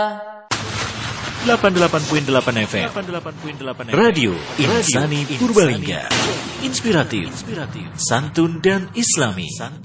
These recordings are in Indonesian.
88.8 FM Radio Insani Purbalingga. Inspiratif, santun dan islami.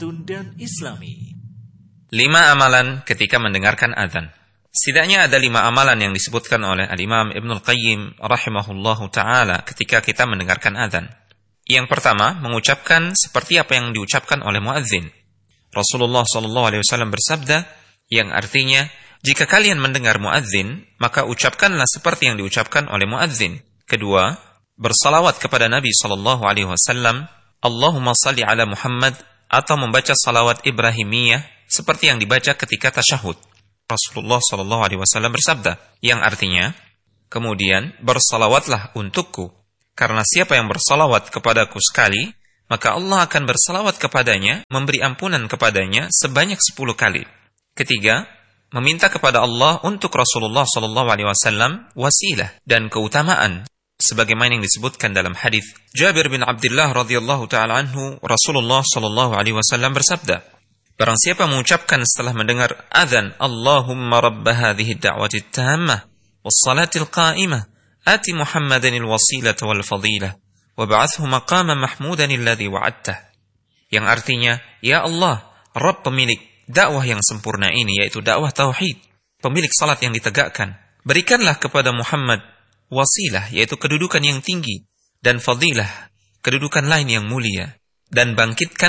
5 amalan ketika mendengarkan azan. Setidaknya ada 5 amalan yang disebutkan oleh Al-Imam Ibnul Qayyim rahimahullahu ta'ala ketika kita mendengarkan azan. Yang pertama, mengucapkan seperti apa yang diucapkan oleh muadzin. Rasulullah SAW bersabda, yang artinya, jika kalian mendengar muadzin, maka ucapkanlah seperti yang diucapkan oleh muadzin. Kedua, bersalawat kepada Nabi SAW, Allahumma salli ala Muhammad, atau membaca salawat Ibrahimiyah seperti yang dibaca ketika tasyahud. Rasulullah SAW bersabda, yang artinya, kemudian bersalawatlah untukku, karena siapa yang bersalawat kepadaku sekali, maka Allah akan bersalawat kepadanya, memberi ampunan kepadanya sebanyak 10 kali. Ketiga, meminta kepada Allah untuk Rasulullah SAW wasilah dan keutamaan, sebagaimana yang disebutkan dalam hadis Jabir bin Abdullah radhiyallahu taala anhu, Rasulullah SAW bersabda, barang siapa mengucapkan setelah mendengar azan, Allahumma rabb hadhihi ad-da'wati at-tammah was-salati al-qa'imah ati Muhammadan al-wasilata wal-fadilah wab'athhu maqaman mahmudan alladhi wa'adtah, yang artinya, ya Allah, Rabb pemilik dakwah yang sempurna ini, yaitu dakwah tauhid, pemilik salat yang ditegakkan, berikanlah kepada Muhammad wasilah, yaitu kedudukan yang tinggi, dan fadilah, kedudukan lain yang mulia, dan bangkitkan